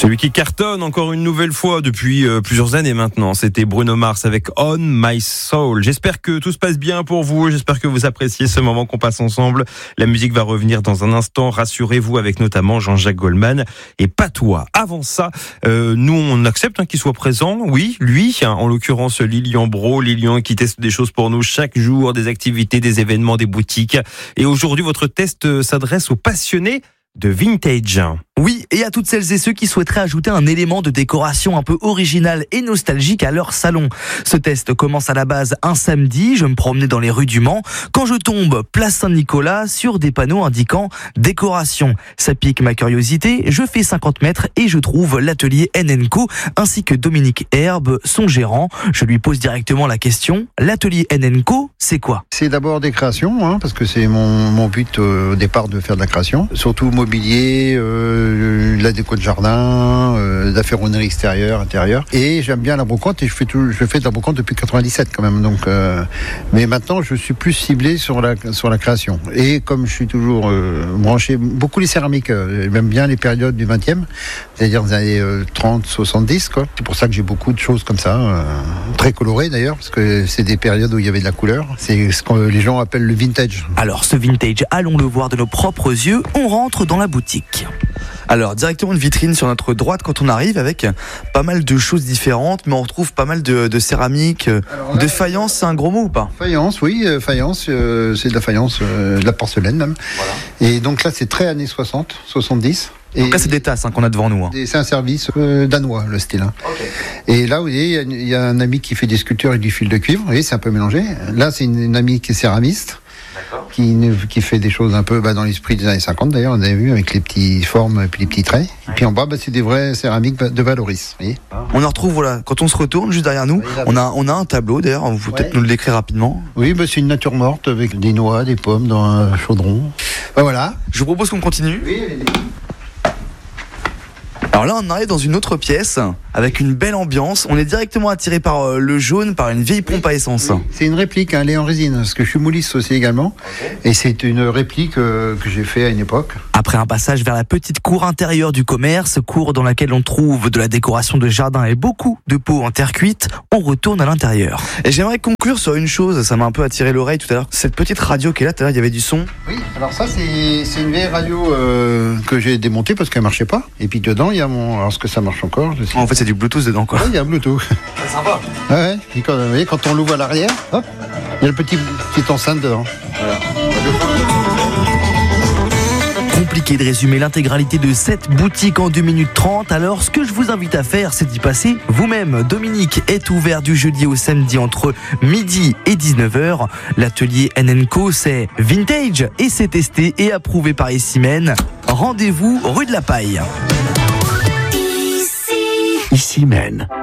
Celui qui cartonne encore une nouvelle fois depuis plusieurs années maintenant, c'était Bruno Mars avec On My Soul. J'espère que tout se passe bien pour vous, j'espère que vous appréciez ce moment qu'on passe ensemble. La musique va revenir dans un instant, rassurez-vous, avec notamment Jean-Jacques Goldman et Patois. Avant ça, nous on accepte qu'il soit présent, oui, lui, en l'occurrence Lilian Bro, Lilian qui teste des choses pour nous chaque jour, des activités, des événements, des boutiques. Et aujourd'hui, votre test s'adresse aux passionnés de vintage. Oui, et à toutes celles et ceux qui souhaiteraient ajouter un élément de décoration un peu original et nostalgique à leur salon. Ce test commence à la base un samedi, je me promenais dans les rues du Mans, quand je tombe place Saint-Nicolas sur des panneaux indiquant décoration. Ça pique ma curiosité, je fais 50 mètres et je trouve l'atelier NNCO ainsi que Dominique Herbe, son gérant. Je lui pose directement la question, l'atelier NNCO, c'est quoi ? C'est d'abord des créations, parce que c'est mon but au départ de faire de la création, surtout mobilier, la déco de jardin, la ferronnerie extérieure, intérieure. Et j'aime bien la brocante et je fais de la brocante depuis 97 quand même. Donc, mais maintenant, je suis plus ciblé sur la création. Et comme je suis toujours branché, beaucoup les céramiques, j'aime bien les périodes du 20e, c'est-à-dire des années 30, 70, quoi. C'est pour ça que j'ai beaucoup de choses comme ça, très colorées d'ailleurs, parce que c'est des périodes où il y avait de la couleur. C'est ce que les gens appellent le vintage. Alors, ce vintage, allons le voir de nos propres yeux. On rentre dans la boutique. Alors, directement une vitrine sur notre droite quand on arrive avec pas mal de choses différentes, mais on retrouve pas mal de céramique, de faïence, c'est un gros mot ou pas ? Faïence, oui, faïence, c'est de la faïence, de la porcelaine même. Voilà. Et donc là, c'est très années 60, 70. Et donc là, c'est des tasses qu'on a devant nous. C'est un service danois, le style. Okay. Et là, vous voyez, il y a un ami qui fait des sculptures avec du fil de cuivre. Vous voyez, c'est un peu mélangé. Là, c'est une amie qui est céramiste. Qui fait des choses un peu dans l'esprit des années 50 d'ailleurs, on avait vu avec les petites formes et puis les petits traits. Et puis en bas, c'est des vraies céramiques de Valoris. Voyez. On en retrouve, voilà, quand on se retourne juste derrière nous, on a un tableau d'ailleurs, vous pouvez peut-être nous le décrire rapidement. Oui, c'est une nature morte avec des noix, des pommes dans un chaudron. Voilà. Je vous propose qu'on continue. Oui. Alors là, on arrive dans une autre pièce avec une belle ambiance. On est directement attiré par le jaune, par une vieille pompe à essence. Oui. C'est une réplique, elle est en résine, parce que je suis mouliste aussi également. Okay. Et c'est une réplique que j'ai fait à une époque. Après un passage vers la petite cour intérieure du commerce, cour dans laquelle on trouve de la décoration de jardin et beaucoup de pots en terre cuite, on retourne à l'intérieur. Et j'aimerais conclure sur une chose, ça m'a un peu attiré l'oreille tout à l'heure. Cette petite radio qui est là, tout à l'heure, il y avait du son. Oui, alors ça c'est une vieille radio que j'ai démontée parce qu'elle marchait pas. Et puis dedans, il y a alors est-ce que ça marche encore ? En fait, c'est du Bluetooth dedans, quoi. Oui, il y a un Bluetooth. C'est sympa. Ouais. Et quand, vous voyez, quand on l'ouvre à l'arrière, hop, il y a le petite enceinte dedans. Voilà. Compliqué de résumer l'intégralité de cette boutique en 2 minutes 30. Alors, ce que je vous invite à faire, c'est d'y passer vous-même. Dominique est ouvert du jeudi au samedi entre midi et 19h. L'atelier NNCO, c'est vintage et c'est testé et approuvé par Issimène. Rendez-vous rue de la Paille. Issimène.